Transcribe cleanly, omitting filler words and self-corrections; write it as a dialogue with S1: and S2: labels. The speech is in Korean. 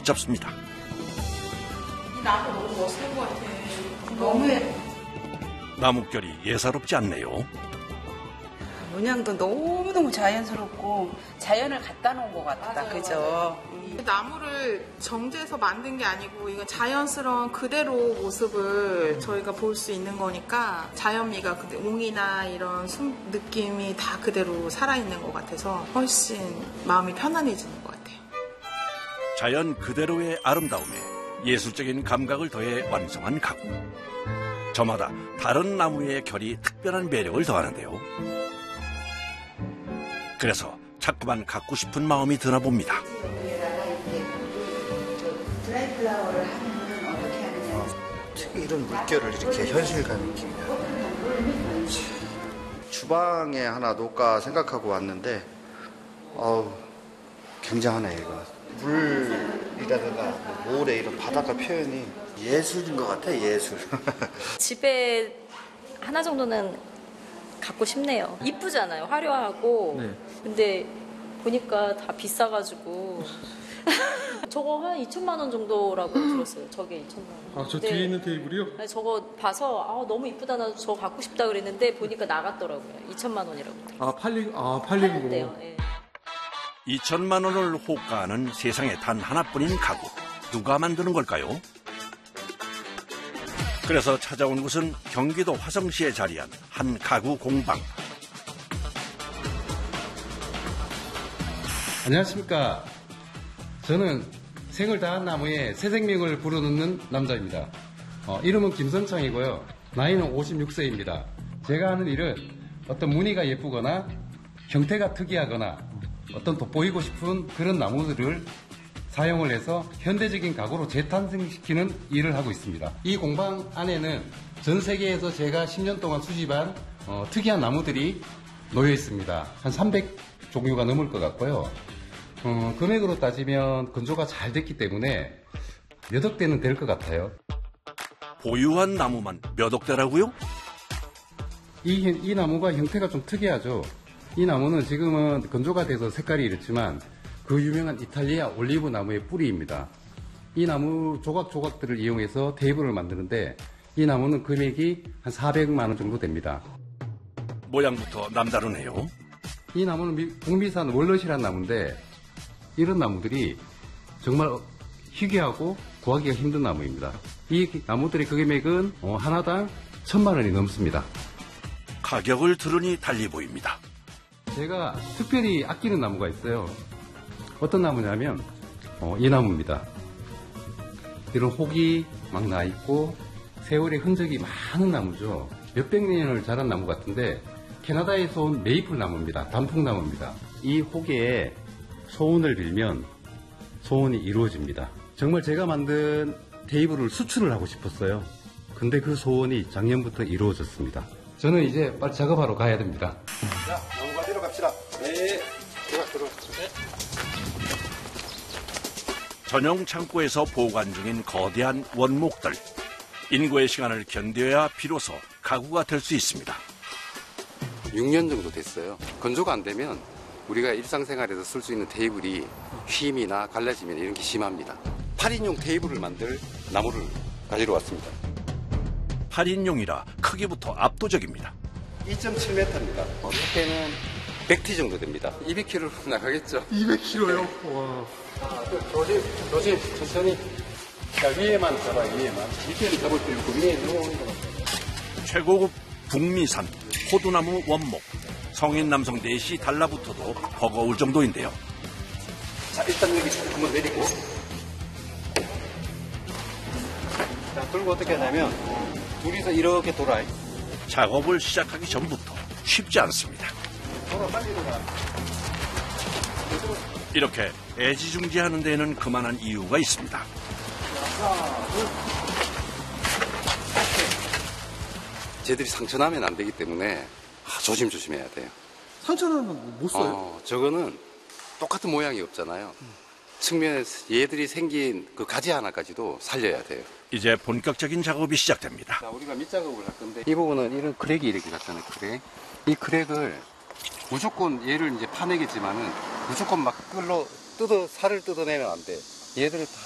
S1: 붙잡습니다.
S2: 이 나무 너무 멋있는 것 같아. 너무 예뻐.
S1: 나뭇결이 예사롭지 않네요.
S3: 문양도 너무너무 자연스럽고 자연을 갖다 놓은 것 같다.
S2: 맞아요,
S3: 그죠?
S2: 나무를 정제해서 만든 게 아니고 이건 자연스러운 그대로 모습을 저희가 볼 수 있는 거니까 자연미가 옹이나 이런 숨 느낌이 다 그대로 살아있는 것 같아서 훨씬 마음이 편안해지는 것 같아요.
S1: 자연 그대로의 아름다움에 예술적인 감각을 더해 완성한 가구. 저마다 다른 나무의 결이 특별한 매력을 더하는데요. 그래서 자꾸만 갖고 싶은 마음이 드나 봅니다.
S3: 여기에다가 이렇게 드라이 플라워를 하면 어떻게 하느냐.
S4: 특히 이런 물결을 이렇게 현실감 있게. 주방에 하나 놓을까 생각하고 왔는데, 굉장하네, 이거. 물이라든가 모래 이런 바닷가 표현이 예술인 것 같아, 예술.
S5: 집에 하나 정도는 갖고 싶네요. 이쁘잖아요. 화려하고.
S6: 네.
S5: 근데 보니까 다 비싸가지고. 저거 한 2천만 원 정도라고 들었어요. 저게 2천만 원.
S6: 아, 저 뒤에 있는 테이블이요?
S5: 아니, 저거 봐서 너무 이쁘다. 나 저거 갖고 싶다 그랬는데 보니까 나갔더라고요. 2천만 원이라고.
S6: 팔린 거.
S5: 팔렸대요. 예.
S1: 2천만 원을 호가하는 세상에 단 하나뿐인 가구. 누가 만드는 걸까요? 그래서 찾아온 곳은 경기도 화성시에 자리한 한 가구 공방.
S6: 안녕하십니까. 저는 생을 다한 나무에 새 생명을 불어넣는 남자입니다. 이름은 김선창이고요. 나이는 56세입니다. 제가 하는 일은 어떤 무늬가 예쁘거나 형태가 특이하거나 어떤 돋보이고 싶은 그런 나무들을 사용을 해서 현대적인 가구로 재탄생시키는 일을 하고 있습니다. 이 공방 안에는 전 세계에서 제가 10년 동안 수집한 특이한 나무들이 놓여 있습니다. 한 300종류가 넘을 것 같고요. 금액으로 따지면 건조가 잘 됐기 때문에 몇 억 대는 될 것 같아요.
S1: 보유한 나무만 몇 억 대라고요?
S6: 이 나무가 형태가 좀 특이하죠. 이 나무는 지금은 건조가 돼서 색깔이 이렇지만 그 유명한 이탈리아 올리브 나무의 뿌리입니다. 이 나무 조각조각들을 이용해서 테이블을 만드는데 이 나무는 금액이 한 400만 원 정도 됩니다.
S1: 모양부터 남다르네요.
S6: 이 나무는 북미산 월넛이라는 나무인데 이런 나무들이 정말 희귀하고 구하기가 힘든 나무입니다. 이 나무들의 금액은 하나당 1,000만 원이 넘습니다.
S1: 가격을 들으니 달리 보입니다.
S6: 제가 특별히 아끼는 나무가 있어요. 어떤 나무냐면 이 나무입니다. 이런 혹이 막 나 있고 세월의 흔적이 많은 나무죠. 몇백 년을 자란 나무 같은데 캐나다에서 온 메이플 나무입니다. 단풍나무입니다. 이 혹에 소원을 빌면 소원이 이루어집니다. 정말 제가 만든 테이블을 수출을 하고 싶었어요. 근데 그 소원이 작년부터 이루어졌습니다. 저는 이제 빨리 작업하러 가야 됩니다.
S4: 자, 나무 가지러 갑시다. 네. 들어가.
S1: 전용 창고에서 보관 중인 거대한 원목들. 인고의 시간을 견뎌야 비로소 가구가 될 수 있습니다.
S7: 6년 정도 됐어요. 건조가 안 되면 우리가 일상생활에서 쓸 수 있는 테이블이 휨이나 갈라지면 이런 게 심합니다. 8인용 테이블을 만들 나무를 가지러 왔습니다.
S1: 8인용이라 크기부터 압도적입니다.
S7: 2.7m입니다. 두께는 100T 정도 됩니다. 200kg 나가겠죠?
S6: 200kg요? 와. 조심, 천천히. 자, 위에만 잡아, 위에만. 밑에는 잡을 필요 없고, 위에 들어오는 거 같아요.
S1: 최고급 북미산 호두나무 원목. 성인 남성 넷이 달라붙어도 버거울 정도인데요.
S7: 자, 일단 여기 한번 내리고. 자, 그리고 어떻게 하냐면, 둘이서 이렇게 돌아.
S1: 작업을 시작하기 전부터 쉽지 않습니다.
S7: 빨리 돌아.
S1: 이렇게 애지중지하는 데에는 그만한 이유가 있습니다.
S7: 쟤들이 상처나면 안 되기 때문에 조심조심해야 돼요.
S6: 상처는 못 써요.
S7: 저거는 똑같은 모양이 없잖아요. 측면에서 얘들이 생긴 그 가지 하나까지도 살려야 돼요.
S1: 이제 본격적인 작업이 시작됩니다.
S7: 자, 우리가 밑작업을 할 건데 이 부분은 이런 크랙이 이렇게 갔잖아요. 크랙. 이 크랙을 무조건 얘를 이제 파내겠지만은 무조건 막 살을 뜯어내면 안 돼. 얘들을 다